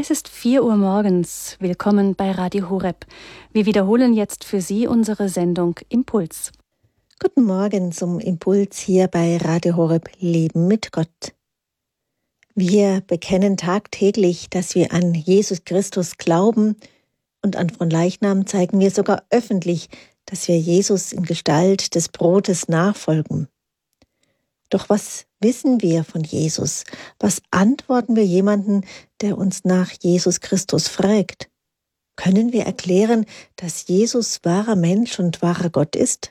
Es ist 4 Uhr morgens. Willkommen bei Radio Horeb. Wir wiederholen jetzt für Sie unsere Sendung Impuls. Guten Morgen zum Impuls hier bei Radio Horeb Leben mit Gott. Wir bekennen tagtäglich, dass wir an Jesus Christus glauben, und an Fronleichnam zeigen wir sogar öffentlich, dass wir Jesus in Gestalt des Brotes nachfolgen. Doch was wissen wir von Jesus? Was antworten wir jemandem, der uns nach Jesus Christus fragt? Können wir erklären, dass Jesus wahrer Mensch und wahrer Gott ist?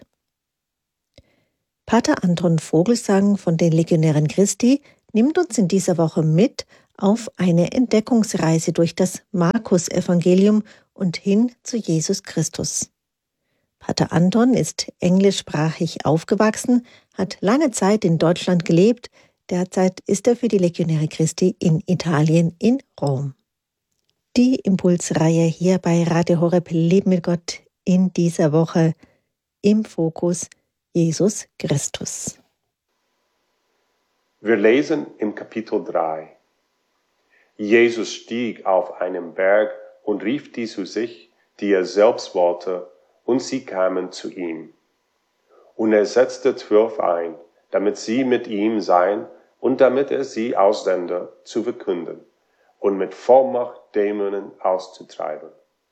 Pater Anton Vogelsang von den Legionären Christi nimmt uns in dieser Woche mit auf eine Entdeckungsreise durch das Markus-Evangelium und hin zu Jesus Christus. Pater Anton ist englischsprachig aufgewachsen, hat lange Zeit in Deutschland gelebt, derzeit ist er für die Legionäre Christi in Italien in Rom. Die Impulsreihe hier bei Radio Horeb Leben mit Gott in dieser Woche im Fokus Jesus Christus. Wir lesen im Kapitel 3. Jesus stieg auf einen Berg und rief die zu sich, die er selbst wollte, und sie kamen zu ihm. Und er setzte 12 ein, damit sie mit ihm seien und damit er sie aussende, zu verkünden und mit Vollmacht Dämonen auszutreiben.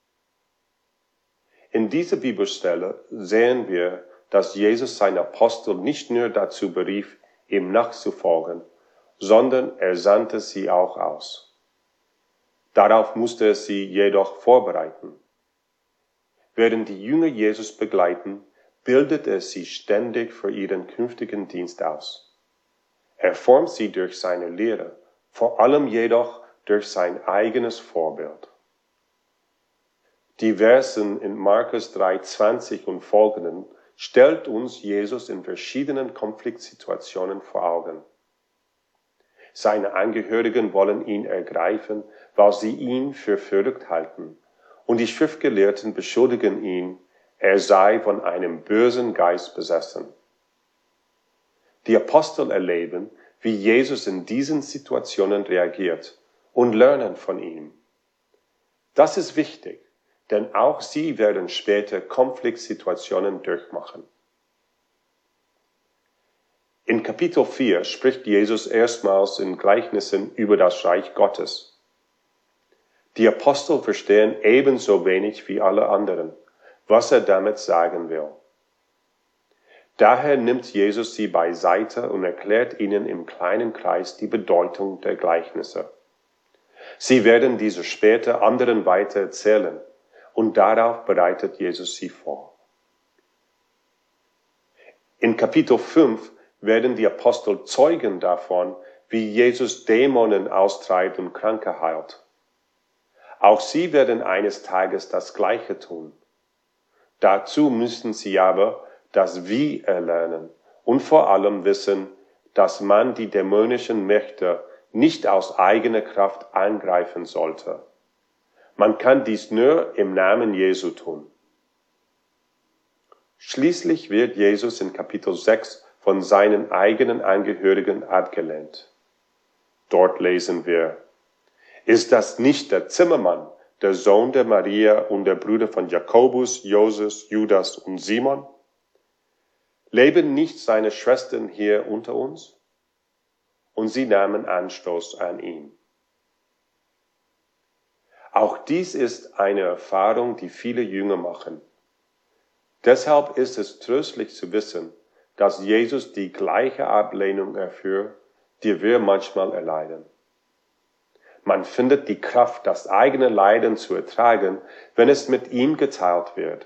In dieser Bibelstelle sehen wir, dass Jesus seine Apostel nicht nur dazu berief, ihm nachzufolgen, sondern er sandte sie auch aus. Darauf musste er sie jedoch vorbereiten. Während die Jünger Jesus begleiten, bildet er sie ständig für ihren künftigen Dienst aus. Er formt sie durch seine Lehre, vor allem jedoch durch sein eigenes Vorbild. Die Versen in Markus 3,20 und folgenden stellt uns Jesus in verschiedenen Konfliktsituationen vor Augen. Seine Angehörigen wollen ihn ergreifen, weil sie ihn für verrückt halten, und die Schriftgelehrten beschuldigen ihn, er sei von einem bösen Geist besessen. Die Apostel erleben, wie Jesus in diesen Situationen reagiert und lernen von ihm. Das ist wichtig, denn auch sie werden später Konfliktsituationen durchmachen. In Kapitel 4 spricht Jesus erstmals in Gleichnissen über das Reich Gottes. Die Apostel verstehen ebenso wenig wie alle anderen, was er damit sagen will. Daher nimmt Jesus sie beiseite und erklärt ihnen im kleinen Kreis die Bedeutung der Gleichnisse. Sie werden diese später anderen weiter erzählen, und darauf bereitet Jesus sie vor. In Kapitel 5 werden die Apostel Zeugen davon, wie Jesus Dämonen austreibt und Kranke heilt. Auch sie werden eines Tages das Gleiche tun. Dazu müssen sie aber das Wie erlernen und vor allem wissen, dass man die dämonischen Mächte nicht aus eigener Kraft angreifen sollte. Man kann dies nur im Namen Jesu tun. Schließlich wird Jesus in Kapitel 6 von seinen eigenen Angehörigen abgelehnt. Dort lesen wir: Ist das nicht der Zimmermann, der Sohn der Maria und der Bruder von Jakobus, Joses, Judas und Simon? Leben nicht seine Schwestern hier unter uns? Und sie nahmen Anstoß an ihm. Auch dies ist eine Erfahrung, die viele Jünger machen. Deshalb ist es tröstlich zu wissen, dass Jesus die gleiche Ablehnung erführt, die wir manchmal erleiden. Man findet die Kraft, das eigene Leiden zu ertragen, wenn es mit ihm geteilt wird.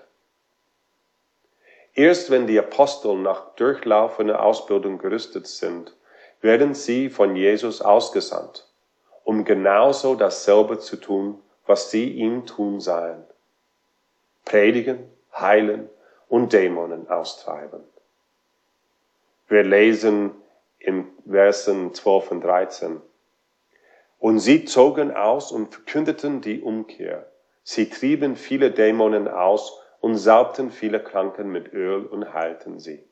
Erst wenn die Apostel nach durchlaufender Ausbildung gerüstet sind, werden sie von Jesus ausgesandt, um genauso dasselbe zu tun, was sie ihm tun sahen: predigen, heilen und Dämonen austreiben. Wir lesen in Versen 12 und 13: Und sie zogen aus und verkündeten die Umkehr. Sie trieben viele Dämonen aus und salbten viele Kranken mit Öl und heilten sie.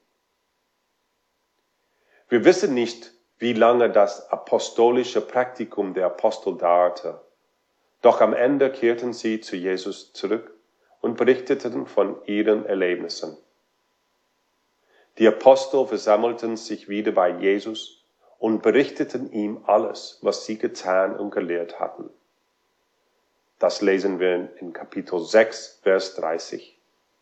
Wir wissen nicht, wie lange das apostolische Praktikum der Apostel dauerte. Doch am Ende kehrten sie zu Jesus zurück und berichteten von ihren Erlebnissen. Die Apostel versammelten sich wieder bei Jesus und berichteten ihm alles, was sie getan und gelehrt hatten. Das lesen wir in Kapitel 6, Vers 30.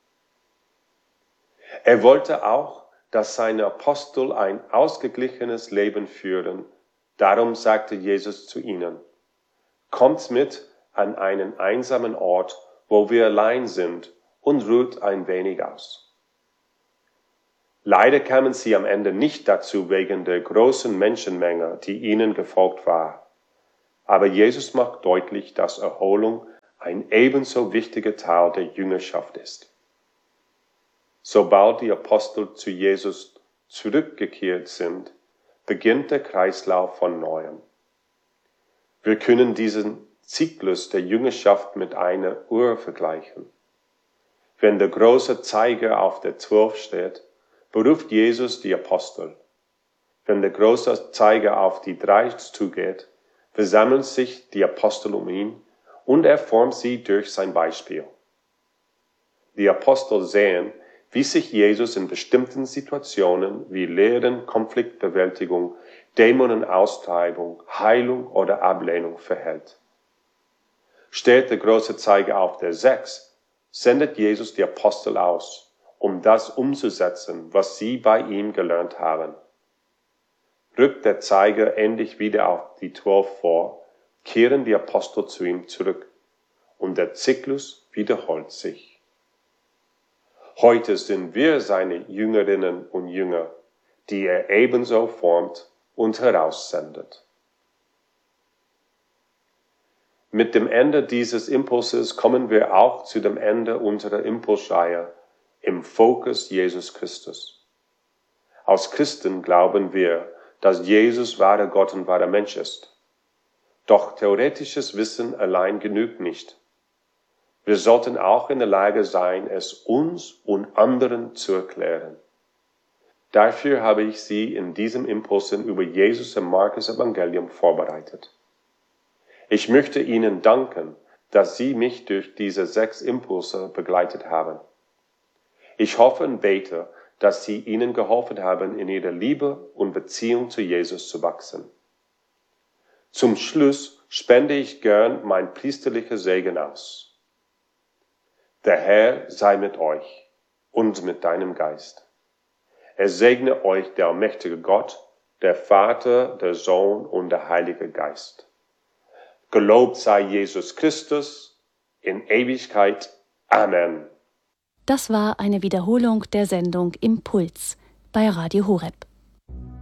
Er wollte auch, dass seine Apostel ein ausgeglichenes Leben führen. Darum sagte Jesus zu ihnen: Kommt mit an einen einsamen Ort, wo wir allein sind, und ruht ein wenig aus. Leider kamen sie am Ende nicht dazu wegen der großen Menschenmenge, die ihnen gefolgt war. Aber Jesus macht deutlich, dass Erholung ein ebenso wichtiger Teil der Jüngerschaft ist. Sobald die Apostel zu Jesus zurückgekehrt sind, beginnt der Kreislauf von Neuem. Wir können diesen Zyklus der Jüngerschaft mit einer Uhr vergleichen. Wenn der große Zeiger auf der 12 steht, beruft Jesus die Apostel. Wenn der große Zeiger auf die 3 zugeht, versammeln sich die Apostel um ihn und er formt sie durch sein Beispiel. Die Apostel sehen, wie sich Jesus in bestimmten Situationen wie Lehren, Konfliktbewältigung, Dämonenaustreibung, Heilung oder Ablehnung verhält. Steht der große Zeiger auf der 6, sendet Jesus die Apostel aus, um das umzusetzen, was sie bei ihm gelernt haben. Rückt der Zeiger endlich wieder auf die 12 vor, kehren die Apostel zu ihm zurück und der Zyklus wiederholt sich. Heute sind wir seine Jüngerinnen und Jünger, die er ebenso formt und heraussendet. Mit dem Ende dieses Impulses kommen wir auch zu dem Ende unserer Impulsreihe im Fokus Jesus Christus. Als Christen glauben wir, dass Jesus wahrer Gott und wahrer Mensch ist. Doch theoretisches Wissen allein genügt nicht. Wir sollten auch in der Lage sein, es uns und anderen zu erklären. Dafür habe ich Sie in diesem Impulsen über Jesus im Markus-Evangelium vorbereitet. Ich möchte Ihnen danken, dass Sie mich durch diese 6 Impulse begleitet haben. Ich hoffe und bete, dass sie Ihnen geholfen haben, in ihrer Liebe und Beziehung zu Jesus zu wachsen. Zum Schluss spende ich gern mein priesterlicher Segen aus. Der Herr sei mit euch und mit deinem Geist. Er segne euch der allmächtige Gott, der Vater, der Sohn und der Heilige Geist. Gelobt sei Jesus Christus in Ewigkeit. Amen. Das war eine Wiederholung der Sendung Impuls bei Radio Horeb.